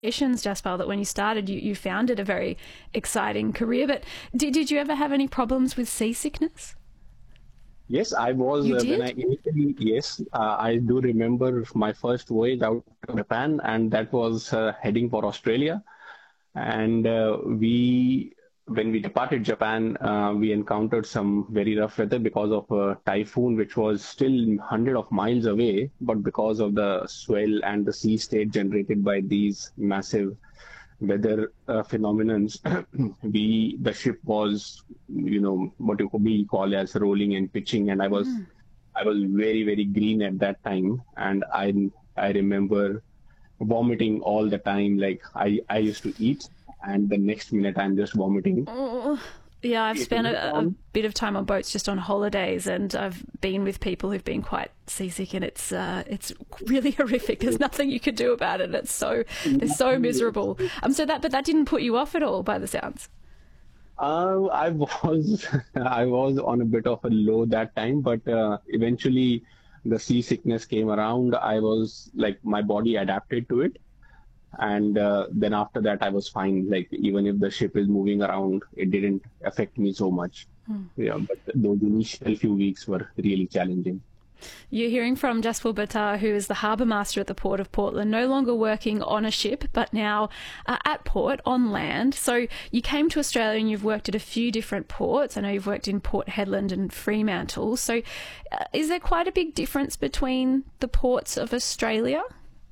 Jaspal, that when you started, you founded a very exciting career. But did you ever have any problems with seasickness? Yes, I was You when I did? initially, yes, I do remember my first voyage out of Japan, and that was heading for Australia. And when we departed Japan, we encountered some very rough weather because of a typhoon, which was still hundred of miles away. But because of the swell and the sea state generated by these massive weather phenomenons, the ship was, what we call as rolling and pitching, and I was very green at that time, and I remember vomiting all the time. Like I used to eat, and the next minute I'm just vomiting. Oh, yeah, I've It spent went a on. bit of time on boats just on holidays, and I've been with people who've been quite seasick, and it's really horrific. There's nothing you can do about it. They're so miserable. But that didn't put you off at all, by the sounds. I was I was on a bit of a low that time, but eventually the seasickness came around. I was like my body adapted to it, and then after that I was fine. Like even if the ship is moving around, it didn't affect me so much. Yeah, but those initial few weeks were really challenging. You're hearing from Jaspal Buttar, who is the harbour master at the Port of Portland, no longer working on a ship, but now at port on land. So you came to Australia and you've worked at a few different ports. I know you've worked in Port Hedland and Fremantle. So is there quite a big difference between the ports of Australia?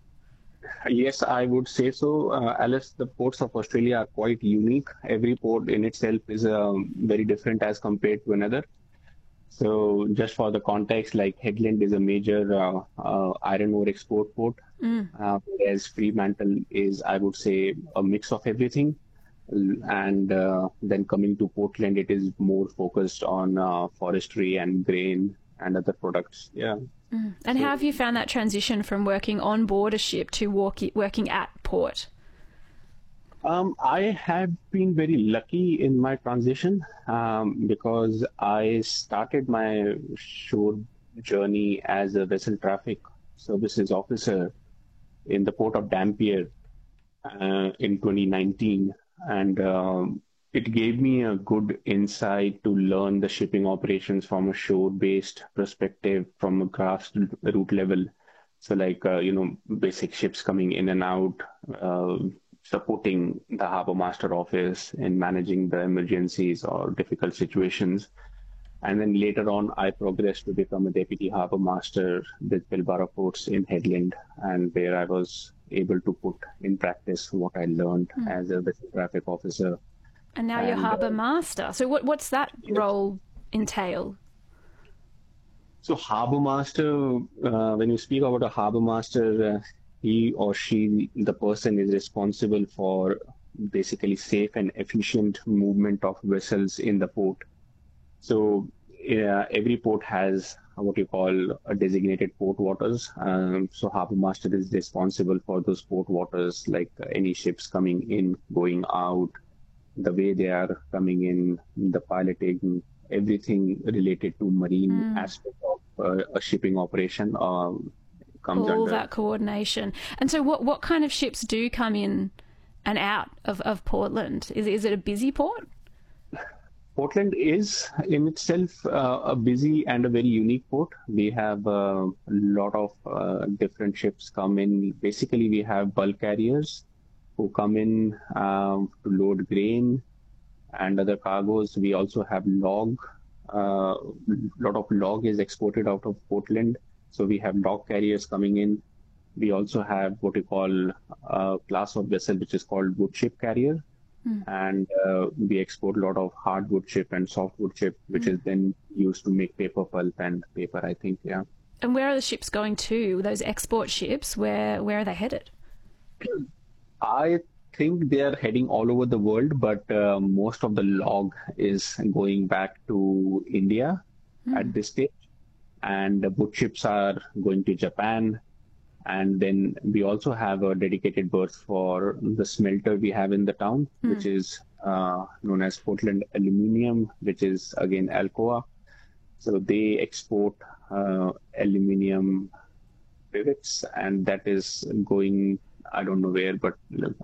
Yes, I would say so. Alice, the ports of Australia are quite unique. Every port in itself is very different as compared to another. So, just for the context, like Headland is a major iron ore export port, whereas Fremantle is, I would say, a mix of everything. And then coming to Portland, it is more focused on forestry and grain and other products. Yeah. And how have So you found that transition from working on board a ship to working at port? I have been very lucky in my transition because I started my shore journey as a vessel traffic services officer in the port of Dampier in 2019, and it gave me a good insight to learn the shipping operations from a shore-based perspective, from a grassroots level. So, like basic ships coming in and out, uh, supporting the harbor master office in managing the emergencies or difficult situations. And then later on, I progressed to become a deputy harbor master with Pilbara Ports in Headland, and where I was able to put in practice what I learned as a vessel traffic officer. And now you're And harbour master. So what's that yes, role entail? so harbor master, when you speak about a harbor master, he or she, the person is responsible for basically safe and efficient movement of vessels in the port. So every port has what you call a designated port waters. So harbor master is responsible for those port waters, like any ships coming in, going out, the way they are coming in, the piloting, everything related to marine aspect of a shipping operation comes All under. that coordination. And so what kind of ships do come in and out of Portland? Is it a busy port? Portland is in itself a busy and a very unique port. We have a lot of different ships come in. Basically, we have bulk carriers who come in to load grain and other cargoes. We also have log. A lot of log is exported out of Portland. So we have log carriers coming in. We also have what we call a class of vessel, which is called wood chip carrier. And we export a lot of hardwood chip and softwood chip, which is then used to make paper pulp and paper, I think. Yeah. And where are the ships going to? Those export ships, where are they headed? I think they are heading all over the world, but most of the log is going back to India at this stage. And the wood chips are going to Japan. And then we also have a dedicated berth for the smelter we have in the town, which is known as Portland Aluminium, which is again Alcoa. So they export aluminium rivets, and that is going, I don't know where, but